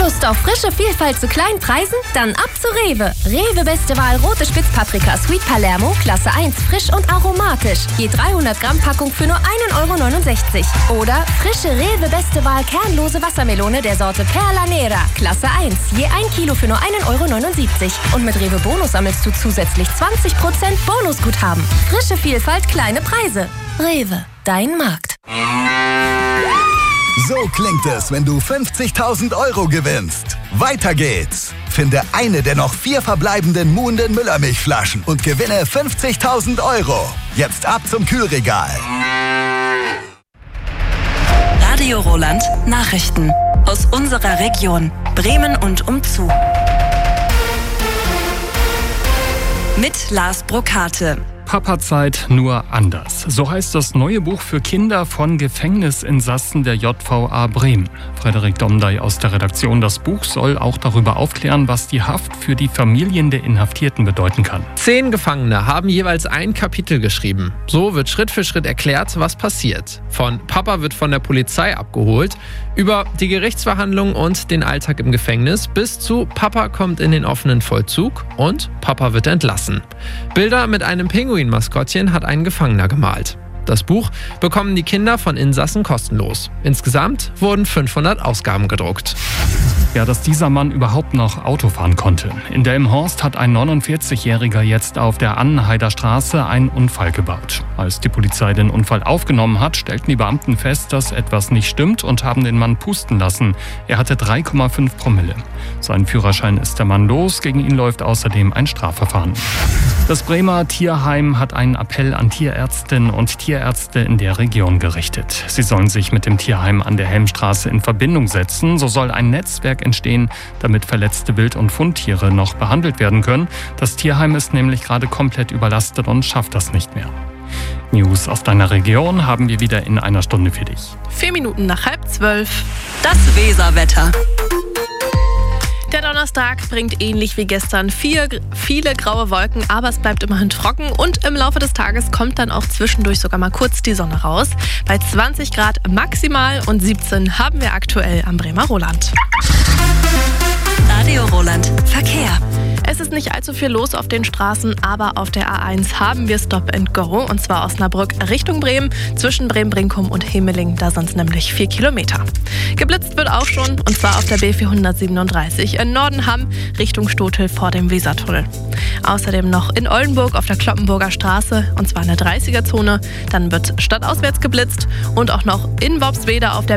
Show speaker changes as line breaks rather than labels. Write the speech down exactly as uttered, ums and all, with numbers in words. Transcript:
Lust auf frische Vielfalt zu kleinen Preisen? Dann ab zu Rewe. Rewe Beste Wahl rote Spitzpaprika Sweet Palermo, Klasse eins, frisch und aromatisch. Je dreihundert Gramm Packung für nur ein Euro neunundsechzig. Oder frische Rewe Beste Wahl kernlose Wassermelone der Sorte Perla Nera, Klasse eins. Je ein Kilo für nur ein Euro neunundsiebzig. Und mit Rewe Bonus sammelst du zusätzlich zwanzig Prozent Bonusguthaben. Frische Vielfalt, kleine Preise. Rewe, dein Markt.
So klingt es, wenn du fünfzigtausend Euro gewinnst. Weiter geht's. Finde eine der noch vier verbleibenden Muhnden Müllermilchflaschen und gewinne fünfzigtausend Euro. Jetzt ab zum Kühlregal.
Radio Roland Nachrichten aus unserer Region Bremen und umzu. Mit Lars Brokate.
Papa-Zeit nur anders. So heißt das neue Buch für Kinder von Gefängnisinsassen der J V A Bremen. Frederik Domdey aus der Redaktion. Das Buch soll auch darüber aufklären, was die Haft für die Familien der Inhaftierten bedeuten kann.
Zehn Gefangene haben jeweils ein Kapitel geschrieben. So wird Schritt für Schritt erklärt, was passiert. Von Papa wird von der Polizei abgeholt, über die Gerichtsverhandlungen und den Alltag im Gefängnis bis zu Papa kommt in den offenen Vollzug und Papa wird entlassen. Bilder mit einem Pinguin-Maskottchen hat ein Gefangener gemalt. Das Buch bekommen die Kinder von Insassen kostenlos. Insgesamt wurden fünfhundert Ausgaben gedruckt.
Ja, dass dieser Mann überhaupt noch Auto fahren konnte. In Delmenhorst hat ein neunundvierzigjähriger jetzt auf der Annenheider Straße einen Unfall gebaut. Als die Polizei den Unfall aufgenommen hat, stellten die Beamten fest, dass etwas nicht stimmt und haben den Mann pusten lassen. Er hatte drei Komma fünf Promille. Seinen Führerschein ist der Mann los. Gegen ihn läuft außerdem ein Strafverfahren. Das Bremer Tierheim hat einen Appell an Tierärztinnen und Tierärzte in der Region gerichtet. Sie sollen sich mit dem Tierheim an der Helmstraße in Verbindung setzen. So soll ein Netzwerk entstehen, damit verletzte Wild- und Fundtiere noch behandelt werden können. Das Tierheim ist nämlich gerade komplett überlastet und schafft das nicht mehr. News aus deiner Region haben wir wieder in einer Stunde für dich.
Vier Minuten nach halb zwölf.
Das Weserwetter.
Der Donnerstag bringt ähnlich wie gestern vier, viele graue Wolken, aber es bleibt immerhin trocken und im Laufe des Tages kommt dann auch zwischendurch sogar mal kurz die Sonne raus. Bei zwanzig Grad maximal und siebzehn haben wir aktuell am Bremer Roland.
Radio Roland Verkehr.
Es ist nicht allzu viel los auf den Straßen, aber auf der A eins haben wir Stop and Go und zwar Osnabrück Richtung Bremen, zwischen Bremen-Brinkum und Hemeling, da sind es nämlich vier Kilometer. Geblitzt wird auch schon und zwar auf der B vierhundertsiebenunddreißig in Nordenham Richtung Stotel vor dem Wesertunnel. Außerdem noch in Oldenburg auf der Kloppenburger Straße und zwar in der dreißiger Zone, dann wird stadtauswärts geblitzt und auch noch in Worpswede auf der